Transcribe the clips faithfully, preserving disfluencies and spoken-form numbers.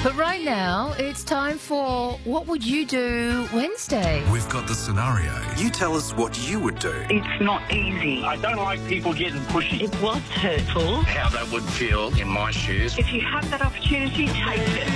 But right now, it's time for What Would You Do Wednesday? We've got the scenario. You tell us what you would do. It's not easy. I don't like people getting pushy. It was hurtful. How that would feel in my shoes. If you have that opportunity, take it.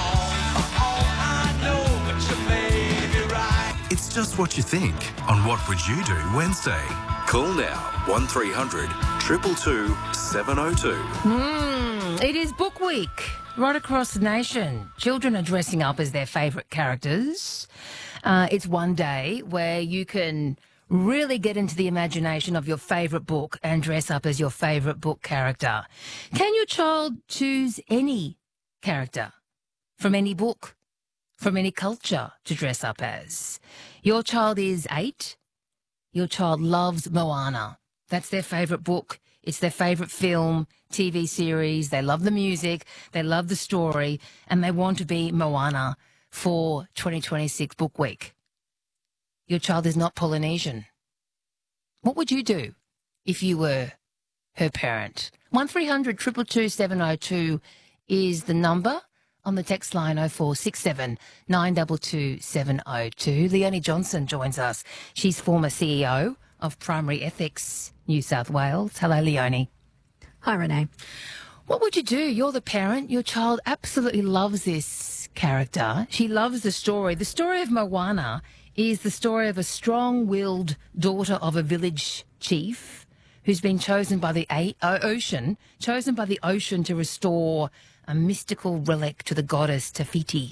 It's just what you think on What Would You Do Wednesday. Call now one three hundred two two two seven oh two. Hmm, it is Book Week. Right across the nation, children are dressing up as their favourite characters. Uh, it's one day where you can really get into the imagination of your favourite book and dress up as your favourite book character. Can your child choose any character from any book, from any culture to dress up as? Your child is eight. Your child loves Moana. That's their favourite book. It's their favourite film, T V series. They love the music. They love the story. And they want to be Moana for twenty twenty-six Book Week. Your child is not Polynesian. What would you do if you were her parent? one three hundred two two two seven oh two is the number. On the text line oh four six seven nine two two seven oh two. Leonie Johnson joins us. She's former C E O of Primary Ethics New South Wales. Hello, Leonie. Hi, Renee. What would you do? You're the parent. Your child absolutely loves this character. She loves the story. The story of Moana is the story of a strong-willed daughter of a village chief who's been chosen by the a- ocean, chosen by the ocean to restore a mystical relic to the goddess Tafiti.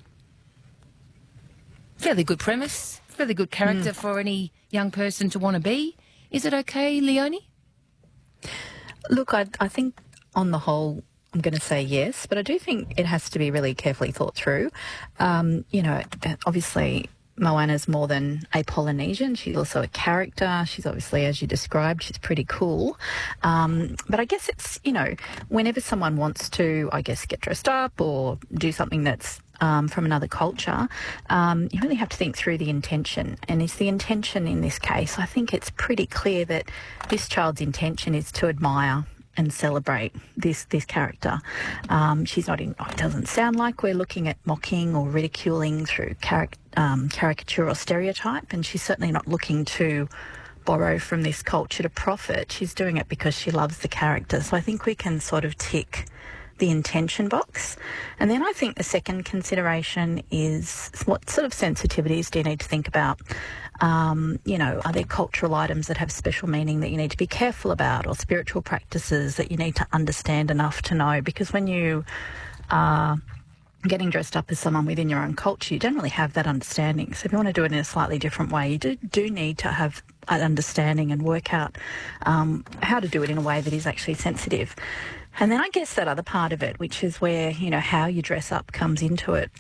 Fairly good premise, fairly good character mm. for any young person to want to be. Is it okay, Leonie? Look, I, I think on the whole, I'm going to say yes, but I do think it has to be really carefully thought through. Um, you know, obviously Moana's more than a Polynesian. She's also a character. She's obviously, as you described, she's pretty cool. Um, but I guess it's, you know, whenever someone wants to, I guess, get dressed up or do something that's um, from another culture, um, you really have to think through the intention. And is the intention in this case, I think it's pretty clear that this child's intention is to admire and celebrate this this character. Um, she's not in, it doesn't sound like we're looking at mocking or ridiculing through caric- um, caricature or stereotype, and she's certainly not looking to borrow from this culture to profit. She's doing it because she loves the character. So I think we can sort of tick the intention box. And then I think the second consideration is what sort of sensitivities do you need to think about? Um, you know, are there cultural items that have special meaning that you need to be careful about, or spiritual practices that you need to understand enough to know? Because when you are getting dressed up as someone within your own culture, you generally have that understanding. So if you want to do it in a slightly different way, you do, do need to have an understanding and work out um, how to do it in a way that is actually sensitive. And then I guess that other part of it, which is where, you know, how you dress up comes into it.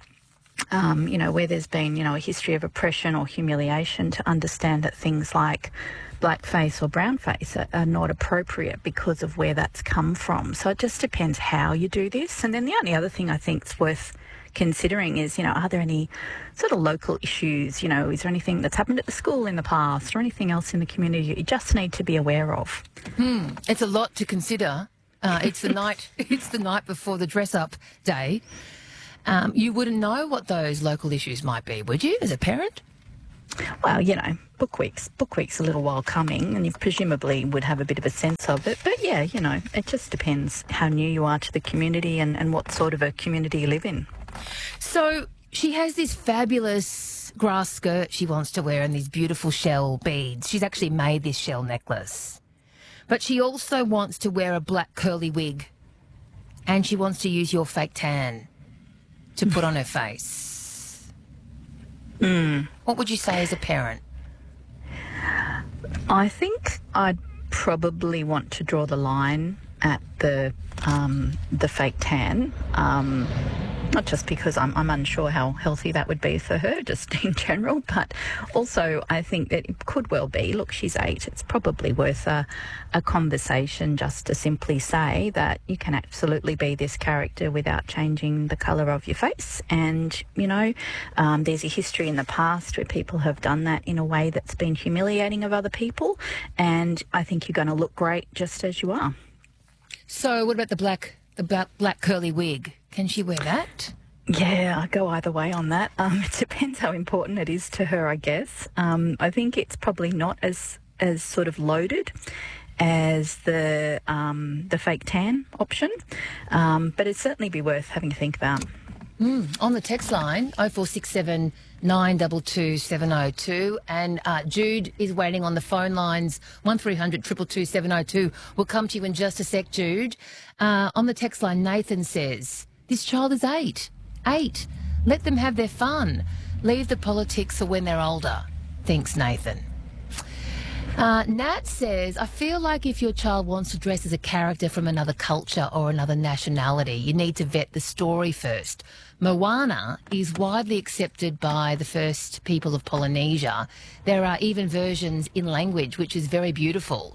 Um, you know, where there's been, you know, a history of oppression or humiliation, to understand that things like blackface or brownface are, are not appropriate because of where that's come from. So it just depends how you do this. And then the only other thing I think is worth considering is, you know, are there any sort of local issues? You know, is there anything that's happened at the school in the past or anything else in the community you just need to be aware of? Hmm. It's a lot to consider. Uh, it's the night. It's the night before the dress-up day. Um, you wouldn't know what those local issues might be, would you, as a parent? Well, you know, book week's book week's a little while coming, and you presumably would have a bit of a sense of it. But yeah, you know, it just depends how new you are to the community and, and what sort of a community you live in. So she has this fabulous grass skirt she wants to wear and these beautiful shell beads. She's actually made this shell necklace. But she also wants to wear a black curly wig, and she wants to use your fake tan to put on her face. Mm. What would you say as a parent? I think I'd probably want to draw the line at the um, the fake tan. Um, not just because I'm, I'm unsure how healthy that would be for her, just in general, but also I think that it could well be, look, she's eight, it's probably worth a, a conversation just to simply say that you can absolutely be this character without changing the colour of your face. And, you know, um, there's a history in the past where people have done that in a way that's been humiliating of other people, and I think you're going to look great just as you are. So what about the black, the black, black curly wig? Can she wear that? Yeah, I go either way on that. Um, it depends how important it is to her, I guess. Um, I think it's probably not as as sort of loaded as the um, the fake tan option, um, but it'd certainly be worth having to think about. Mm. On the text line, oh four six seven nine two two seven oh two, and uh, Jude is waiting on the phone lines, one three hundred two two two seven oh two. We'll come to you in just a sec, Jude. Uh, on the text line, Nathan says, this child is eight. Eight. Let them have their fun. Leave the politics for when they're older. Thanks, Nathan. Uh, Nat says, I feel like if your child wants to dress as a character from another culture or another nationality, you need to vet the story first. Moana is widely accepted by the first people of Polynesia. There are even versions in language, which is very beautiful.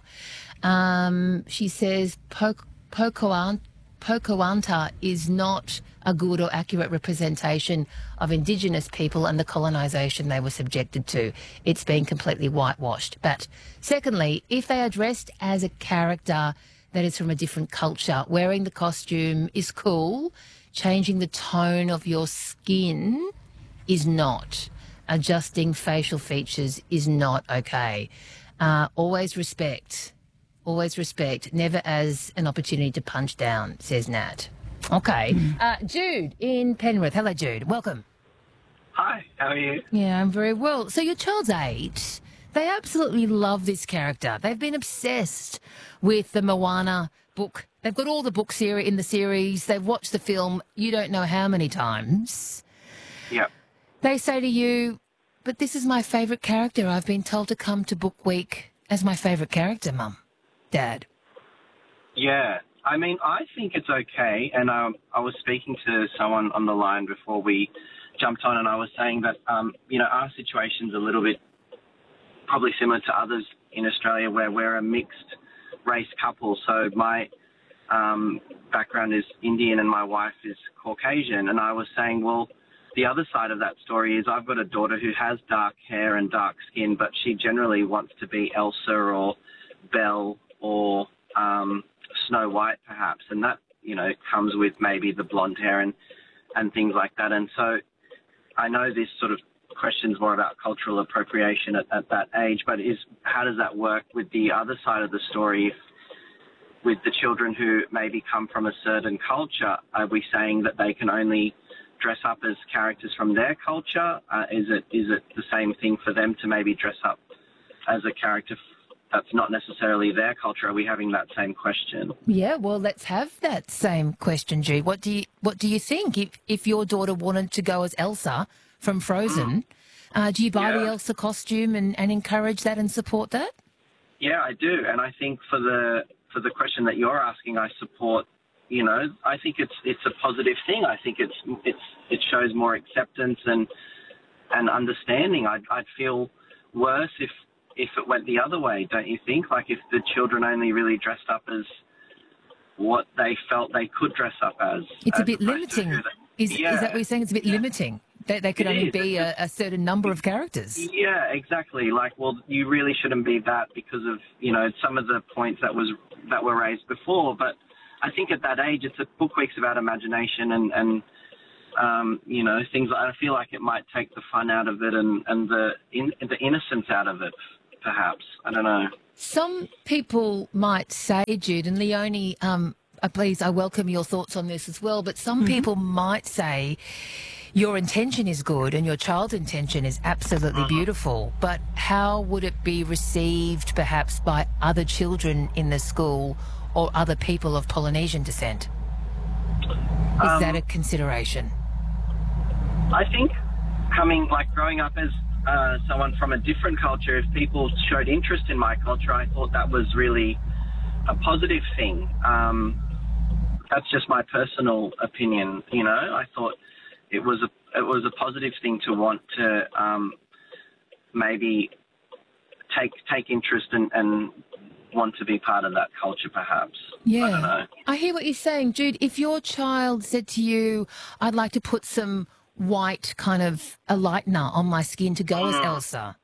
Um, she says, po- Pocahontas Pocahontas is not a good or accurate representation of Indigenous people and the colonisation they were subjected to. It's been completely whitewashed. But secondly, if they are dressed as a character that is from a different culture, wearing the costume is cool. Changing the tone of your skin is not. Adjusting facial features is not okay. Uh, always respect. Always respect, never as an opportunity to punch down, says Nat. Okay. Uh, Jude in Penrith. Hello, Jude. Welcome. Hi, how are you? Yeah, I'm very well. So your child's eight. They absolutely love this character. They've been obsessed with the Moana book. They've got all the book series in the series. They've watched the film you don't know how many times. Yep. They say to you, but this is my favourite character. I've been told to come to Book Week as my favourite character, Mum. Dad. Yeah, I mean, I think it's okay. And um, I was speaking to someone on the line before we jumped on, and I was saying that, um, you know, our situation's a little bit probably similar to others in Australia where we're a mixed race couple. So my um, background is Indian and my wife is Caucasian. And I was saying, well, the other side of that story is I've got a daughter who has dark hair and dark skin, but she generally wants to be Elsa or Belle or um, Snow White, perhaps, and that, you know, comes with maybe the blonde hair and, and things like that. And so I know this sort of question's more about cultural appropriation at, at that age, but is how does that work with the other side of the story? If, with the children who maybe come from a certain culture, are we saying that they can only dress up as characters from their culture? Uh, is it is it the same thing for them to maybe dress up as a character that's not necessarily their culture? Are we having that same question? Yeah, well, let's have that same question, Jude. What do you What do you think if if your daughter wanted to go as Elsa from Frozen? Uh, do you buy Yeah. the Elsa costume and, and encourage that and support that? Yeah, I do, and I think for the for the question that you're asking, I support. You know, I think it's it's a positive thing. I think it's it's it shows more acceptance and and understanding. I'd I'd feel worse if. if it went the other way, don't you think? Like if the children only really dressed up as what they felt they could dress up as. It's as a bit opposed to limiting. who they- Is, yeah. is that what you're saying? It's a bit Yeah. limiting. They, they could It only is. be a, a certain number of characters. Yeah, exactly. Like, well, you really shouldn't be that because of, you know, some of the points that was that were raised before. But I think at that age, it's a book week's about imagination and, and um, you know, things. I feel like it might take the fun out of it and, and the in, the innocence out of it. Perhaps. I don't know. Some people might say, Jude, and Leonie, um, uh, please, I welcome your thoughts on this as well, but some mm-hmm. people might say your intention is good and your child's intention is absolutely uh-huh. beautiful, but how would it be received perhaps by other children in the school or other people of Polynesian descent? Is um, that a consideration? I think coming, like growing up as Uh, someone from a different culture, if people showed interest in my culture, I thought that was really a positive thing. Um, that's just my personal opinion, you know. I thought it was a it was a positive thing to want to um, maybe take take interest and, and want to be part of that culture, perhaps. Yeah, I don't know. I hear what you're saying, Jude. If your child said to you, "I'd like to put some white kind of a lightener on my skin to go as Elsa."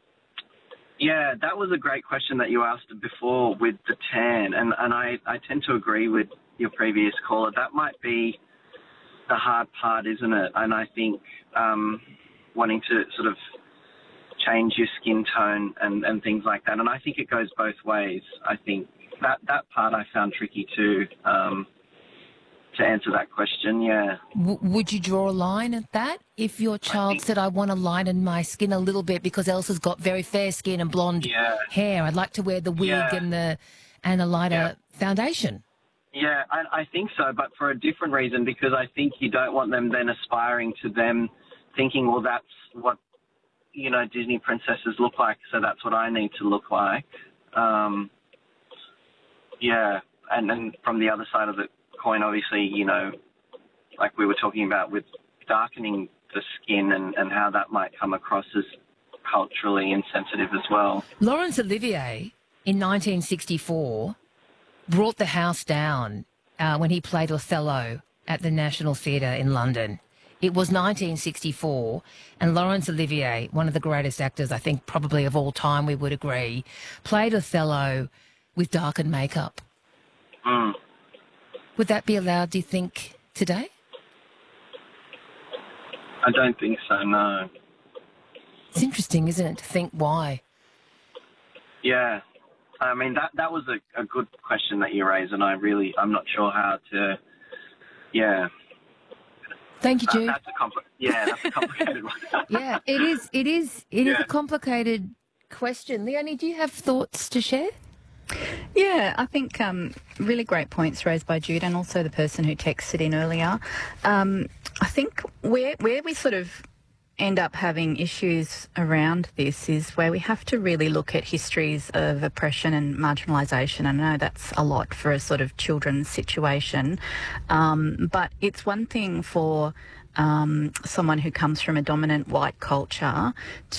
Yeah, that was a great question that you asked before with the tan, and, and I, I tend to agree with your previous caller. That might be the hard part, isn't it? And I think um, wanting to sort of change your skin tone and, and things like that. And I think it goes both ways. I think that, that part I found tricky too, um, to answer that question, yeah. W- would you draw a line at that? If your child think- said, I want to lighten my skin a little bit because Elsa's got very fair skin and blonde Yeah. hair, I'd like to wear the wig Yeah. and the and a lighter Yeah. foundation. Yeah, I, I think so, but for a different reason, because I think you don't want them then aspiring to them thinking, well, that's what, you know, Disney princesses look like, so that's what I need to look like. Um, yeah, and then from the other side of the coin, obviously, you know, like we were talking about with darkening the skin and, and how that might come across as culturally insensitive as well. Laurence Olivier, in nineteen sixty-four, brought the house down uh, when he played Othello at the National Theatre in London. It was nineteen sixty-four, and Laurence Olivier, one of the greatest actors, I think, probably of all time, we would agree, played Othello with darkened makeup. Mm. Would that be allowed, do you think, today? I don't think so, no. It's interesting, isn't it, to think why? Yeah. I mean, that that was a, a good question that you raised, and I really, I'm not sure how to, yeah. Thank you, That, Jude. that's a compli- yeah, that's a complicated one. Yeah, it is. It is. It is Yeah. a complicated question. Leonie, do you have thoughts to share? Yeah, I think um, really great points raised by Jude and also the person who texted in earlier. Um, I think where where we sort of end up having issues around this is where we have to really look at histories of oppression and marginalisation. I know that's a lot for a sort of children's situation, um, but it's one thing for um, someone who comes from a dominant white culture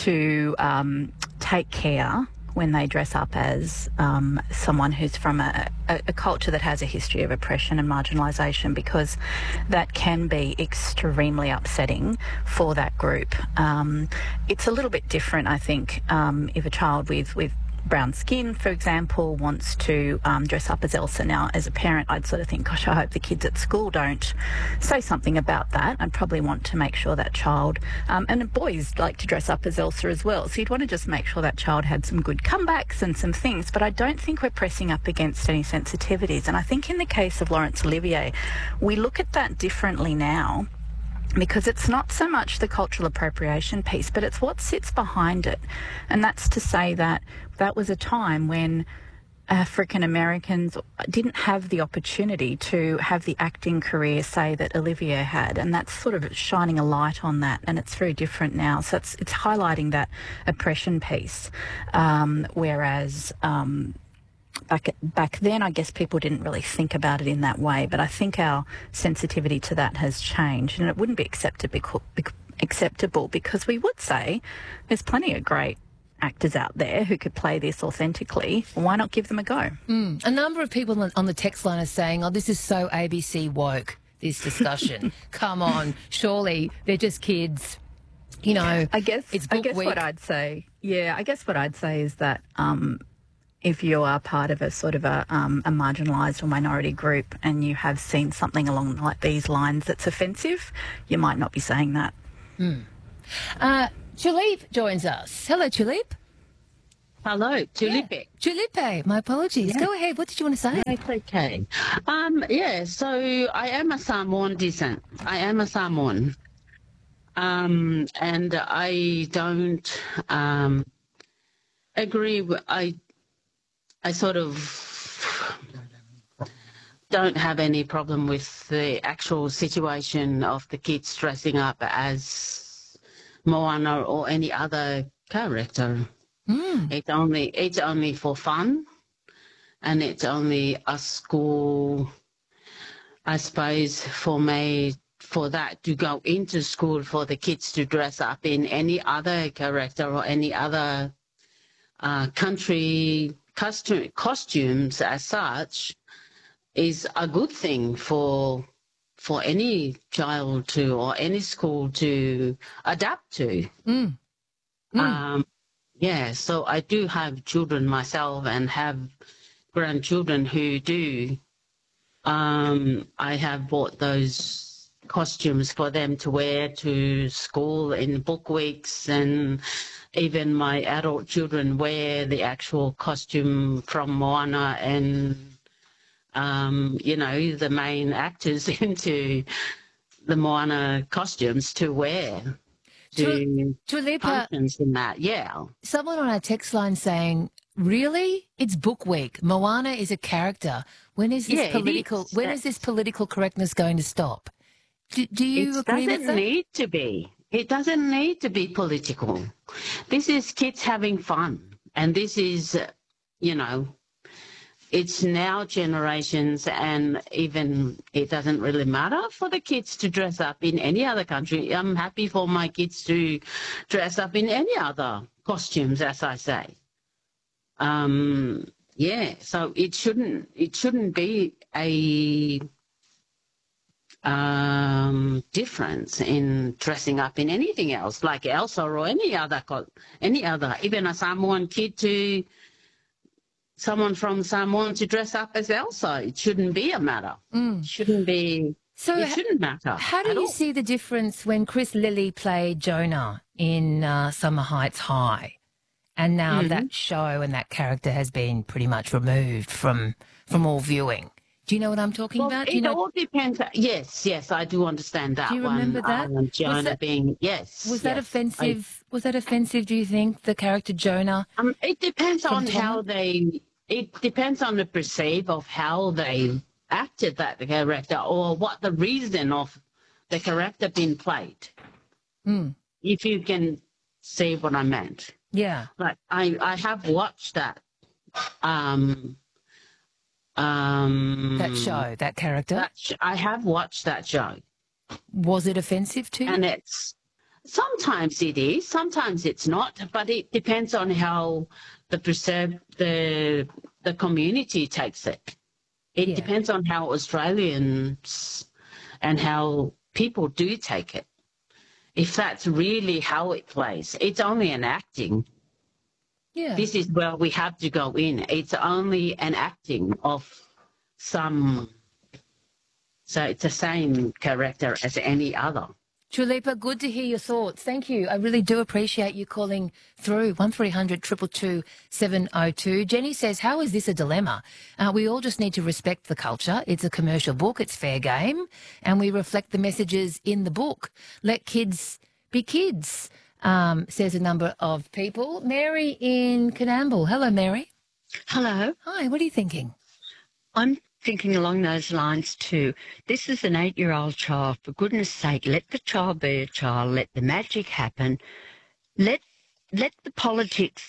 to um, take care when they dress up as um, someone who's from a, a, a culture that has a history of oppression and marginalisation, because that can be extremely upsetting for that group. Um, it's a little bit different, I think, um, if a child with, with brown skin, for example, wants to um, dress up as Elsa. Now, as a parent, I'd sort of think, gosh, I hope the kids at school don't say something about that. I'd probably want to make sure that child, um, and boys like to dress up as Elsa as well, so you'd want to just make sure that child had some good comebacks and some things, but I don't think we're pressing up against any sensitivities. And I think in the case of Laurence Olivier, we look at that differently now, because it's not so much the cultural appropriation piece, but it's what sits behind it. And that's to say that that was a time when African Americans didn't have the opportunity to have the acting career, say, that Olivier had, and that's sort of shining a light on that, and it's very different now. So it's it's highlighting that oppression piece, um, whereas um, Back, back then, I guess people didn't really think about it in that way, but I think our sensitivity to that has changed, and it wouldn't be acceptable acceptable because we would say there's plenty of great actors out there who could play this authentically. Why not give them a go? Mm. A number of people on- on the text line are saying, oh, this is so A B C woke, this discussion. Come on, surely they're just kids. You know, I guess, it's I book guess week. what I'd say, yeah, I guess what I'd say is that um, if you are part of a sort of a, um, a marginalised or minority group and you have seen something along like these lines that's offensive, you might not be saying that. Mm. Uh, Tulip joins us. Hello, Tulip. Hello, Tulipe. Yeah. Tulipe, my apologies. Yeah. Go ahead. What did you want to say? That's okay. Um, yeah, so I am a Samoan descent. I am a Samoan. Um, and I don't um, agree with, I, I sort of don't have any problem with the actual situation of the kids dressing up as Moana or any other character. Mm. It's only it's only for fun, and it's only a school, I suppose, for me, for that to go into school for the kids to dress up in any other character or any other uh, country costume, costumes as such is a good thing for for any child to or any school to adapt to. Mm. Mm. Um, yeah, so I do have children myself and have grandchildren who do. Um, I have bought those costumes for them to wear to school in book weeks, and even my adult children wear the actual costume from Moana and, um, you know, the main actors into the Moana costumes to wear to Tulipa, functions and that, yeah. someone on our text line saying, really? It's book week. Moana is a character. When is this Yeah, it political is. when is this political correctness going to stop? Do, do you It agree with doesn't that? need to be. It doesn't need to be political. This is kids having fun. And this is, uh, you know, it's now generations, and even it doesn't really matter for the kids to dress up in any other country. I'm happy for my kids to dress up in any other costumes, as I say. Um, yeah, so it shouldn't it shouldn't be a um, difference in dressing up in anything else, like Elsa or any other co- any other, even a Samoan kid to someone from Samoan to dress up as Elsa. It shouldn't be a matter. Mm. Shouldn't be. So it h- shouldn't matter. How do at you all. see the difference when Chris Lilly played Jonah in uh, Summer Heights High, and now Mm-hmm. that show and that character has been pretty much removed from from all viewing? Do you know what I'm talking Well, about? it Do you know? all depends. Yes, yes, I do understand that Do you one. remember that? Um, Was Jonah that- being yes. Was that yes, offensive? Was that offensive? Do you think the character Jonah? I, um, it depends From on Tonga? how they. It depends on the perceive of how they acted that character, or what the reason of the character being played. Mm. If you can see what I meant. Yeah. Like I, I have watched that. Um. Um. That show, that character. That sh- I have watched that show. Was it offensive to you? And it's sometimes it is, sometimes it's not, but it depends on how the preserve the the community takes it. It Yeah. depends on how Australians and how people do take it. If that's really how it plays, it's only an acting. yeah. This is where we have to go in. It's only an acting of some. So it's the same character as any other. Tulipa, good to hear your thoughts. Thank you. I really do appreciate you calling through one three hundred two two two seven oh two. Jenny says, how is this a dilemma? Uh, we all just need to respect the culture. It's a commercial book. It's fair game. And we reflect the messages in the book. Let kids be kids, um, says a number of people. Mary in Canamble. Hello, Mary. Hello. Hi, what are you thinking? I'm thinking along those lines too. This is an eight-year-old child. For goodness sake, let the child be a child. Let the magic happen. Let let the politics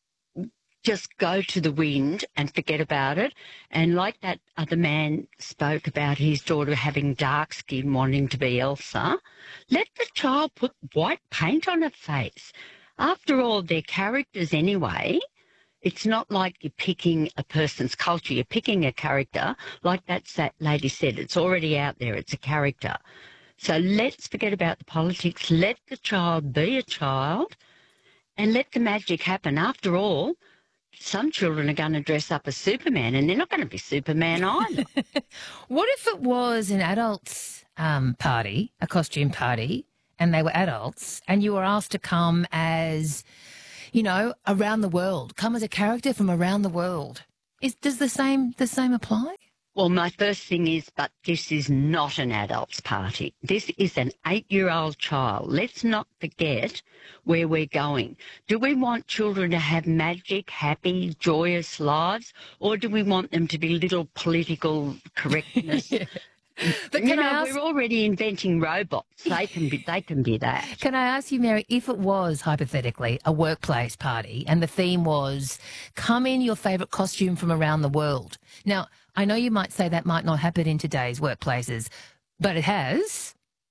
just go to the wind and forget about it. And like that other man spoke about his daughter having dark skin, wanting to be Elsa, let the child put white paint on her face. After all, they're characters anyway. It's not like you're picking a person's culture. You're picking a character. Like that sa- lady said, it's already out there. It's a character. So let's forget about the politics. Let the child be a child and let the magic happen. After all, some children are going to dress up as Superman and they're not going to be Superman either. What if it was an adults um, party, a costume party, and they were adults, and you were asked to come as, you know, around the world, come as a character from around the world? Is does the same the same apply? Well, my first thing is, but this is not an adult's party. This is an eight-year-old child. Let's not forget where we're going. Do we want children to have magic, happy, joyous lives, or do we want them to be little political correctness? But you can know, I ask, we're already inventing robots. They can be. They can be that. can I ask you, Mary, if it was hypothetically a workplace party and the theme was come in your favourite costume from around the world? Now, I know you might say that might not happen in today's workplaces, but it has.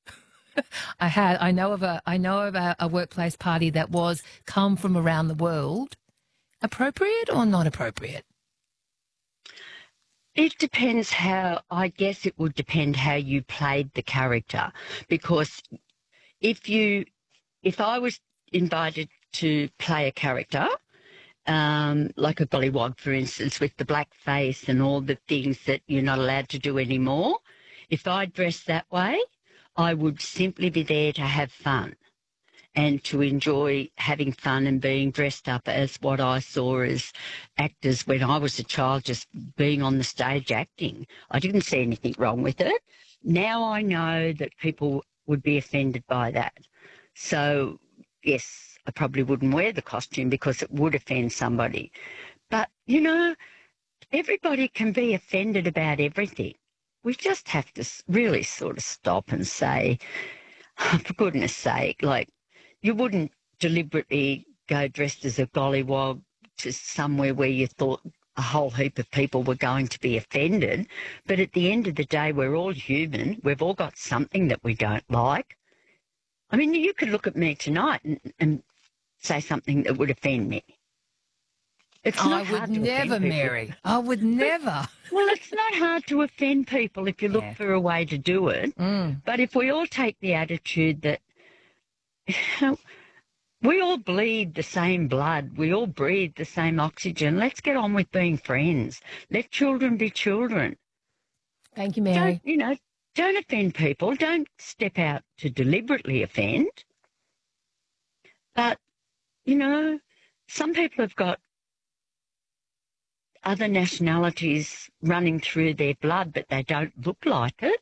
I had. I know of a. I know of a, a workplace party that was come from around the world. Appropriate or not appropriate? It depends how, I guess it would depend how you played the character, because if you, if I was invited to play a character, um, like a gollywog, for instance, with the black face and all the things that you're not allowed to do anymore, if I dressed that way, I would simply be there to have fun and to enjoy having fun and being dressed up as what I saw as actors when I was a child, just being on the stage acting. I didn't see anything wrong with it. Now I know that people would be offended by that. So, yes, I probably wouldn't wear the costume because it would offend somebody. But, you know, everybody can be offended about everything. We just have to really sort of stop and say, for goodness sake, like, you wouldn't deliberately go dressed as a gollywog to somewhere where you thought a whole heap of people were going to be offended. But at the end of the day, we're all human. We've all got something that we don't like. I mean, you could look at me tonight and, and say something that would offend me. It's not I hard would to never, offend people. Mary. I would never. Well, it's not hard to offend people if you look Yeah. for a way to do it. Mm. But if we all take the attitude that we all bleed the same blood, we all breathe the same oxygen, let's get on with being friends. Let children be children. Thank you, Mary. Don't, you know, don't offend people. Don't step out to deliberately offend. But, you know, some people have got other nationalities running through their blood, but they don't look like it.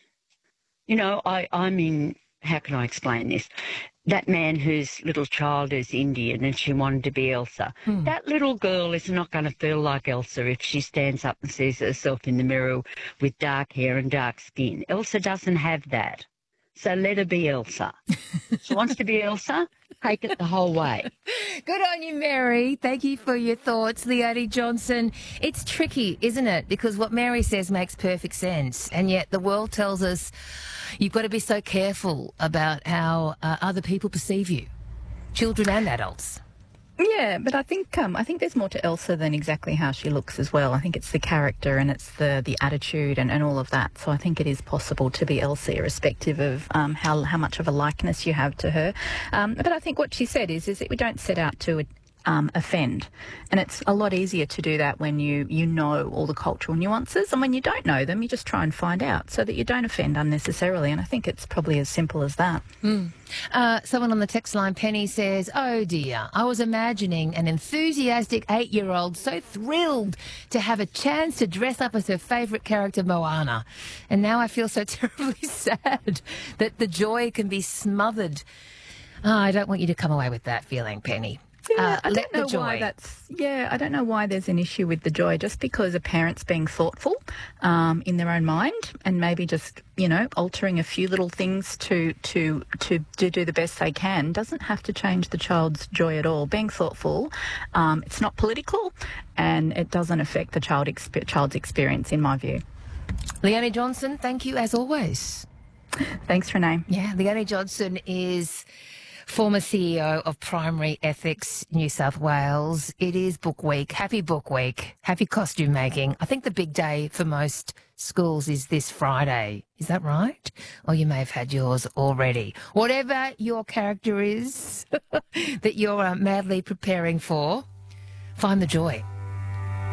You know, I, I'm in, how can I explain this? That man whose little child is Indian and she wanted to be Elsa. Hmm. That little girl is not going to feel like Elsa if she stands up and sees herself in the mirror with dark hair and dark skin. Elsa doesn't have that. So let her be Elsa. She wants to be Elsa, take it the whole way. Good on you, Mary. Thank you for your thoughts, Leonie Johnson. It's tricky, isn't it? Because what Mary says makes perfect sense. And yet the world tells us you've got to be so careful about how uh, other people perceive you, children and adults. Yeah, but I think um, I think there's more to Elsa than exactly how she looks as well. I think it's the character and it's the, the attitude and, and all of that. So I think it is possible to be Elsa irrespective of um, how how much of a likeness you have to her. Um, but I think what she said is is that we don't set out to um, offend. And it's a lot easier to do that when you, you know all the cultural nuances. And when you don't know them, you just try and find out so that you don't offend unnecessarily. And I think it's probably as simple as that. Mm. Uh, someone on the text line, Penny, says, oh dear, I was imagining an enthusiastic eight-year-old so thrilled to have a chance to dress up as her favourite character, Moana. And now I feel so terribly sad that the joy can be smothered. Oh, I don't want you to come away with that feeling, Penny. Yeah, Uh, I let don't know the joy. why that's. Yeah, I don't know why there's an issue with the joy. Just because a parent's being thoughtful um, in their own mind and maybe just you know altering a few little things to to to to do the best they can doesn't have to change the child's joy at all. Being thoughtful, um, it's not political, and it doesn't affect the child exp- child's experience, in my view. Leonie Johnson, thank you as always. Thanks, Renee. Yeah, Leonie Johnson is former C E O of Primary Ethics New South Wales. It is Book Week. Happy Book Week. Happy costume making. I think the big day for most schools is this Friday. Is that right? Or you may have had yours already. Whatever your character is that you're uh, madly preparing for, find the joy.